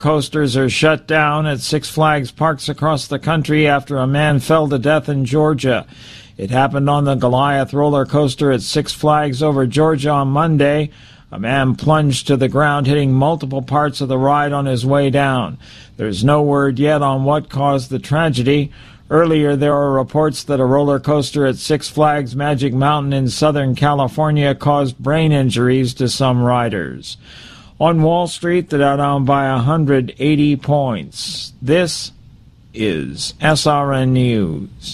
coasters are shut down at Six Flags parks across the country after a man fell to death in Georgia. It happened on the Goliath roller coaster at Six Flags over Georgia on Monday. A man plunged to the ground, hitting multiple parts of the ride on his way down. There's no word yet on what caused the tragedy. Earlier, there were reports that a roller coaster at Six Flags Magic Mountain in Southern California caused brain injuries to some riders. On Wall Street, the Dow down by 180 points. This is SRN News.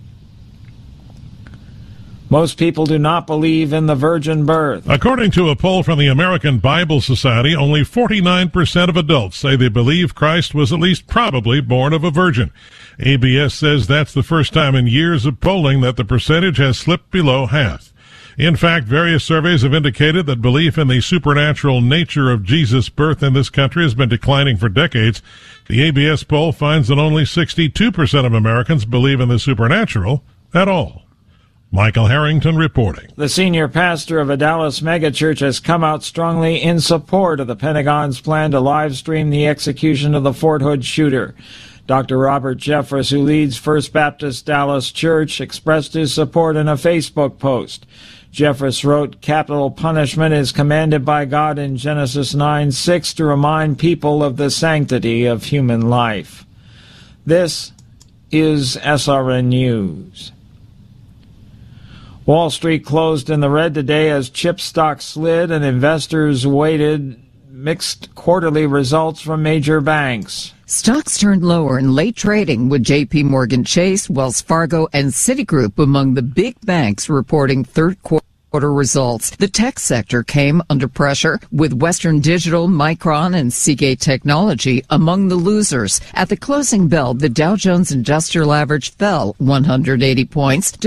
Most people do not believe in the virgin birth. According to a poll from the American Bible Society, only 49% of adults say they believe Christ was at least probably born of a virgin. ABS says that's the first time in years of polling that the percentage has slipped below half. In fact, various surveys have indicated that belief in the supernatural nature of Jesus' birth in this country has been declining for decades. The ABS poll finds that only 62% of Americans believe in the supernatural at all. Michael Harrington reporting. The senior pastor of a Dallas megachurch has come out strongly in support of the Pentagon's plan to live stream the execution of the Fort Hood shooter. Dr. Robert Jeffress, who leads First Baptist Dallas Church, expressed his support in a Facebook post. Jeffress wrote, "Capital punishment is commanded by God in Genesis 9:6 to remind people of the sanctity of human life." This is SRN News. Wall Street closed in the red today as chip stocks slid and investors waited mixed quarterly results from major banks. Stocks turned lower in late trading with J.P. Morgan Chase, Wells Fargo, and Citigroup among the big banks reporting third quarter results. The tech sector came under pressure with Western Digital, Micron, and Seagate Technology among the losers. At the closing bell, the Dow Jones Industrial Average fell 180 points to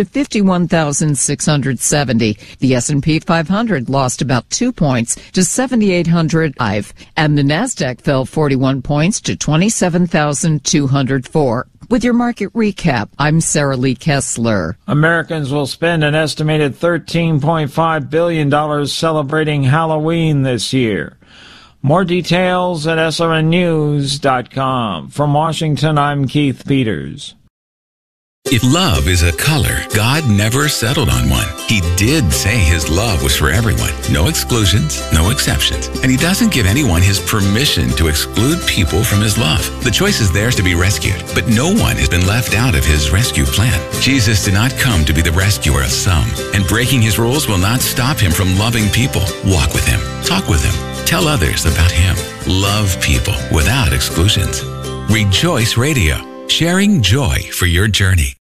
51,670. The S&P 500 lost about 2 points to 7,805, and the Nasdaq fell 41 points to 27,204. With your market recap, I'm Sarah Lee Kessler. Americans will spend an estimated $13.5 billion celebrating Halloween this year. More details at srnnews.com. From Washington, I'm Keith Peters. If love is a color, God never settled on one. He did say his love was for everyone. No exclusions, no exceptions. And he doesn't give anyone his permission to exclude people from his love. The choice is theirs to be rescued, but no one has been left out of his rescue plan. Jesus did not come to be the rescuer of some, and breaking his rules will not stop him from loving people. Walk with him. Talk with him. Tell others about him. Love people without exclusions. Rejoice Radio, sharing joy for your journey.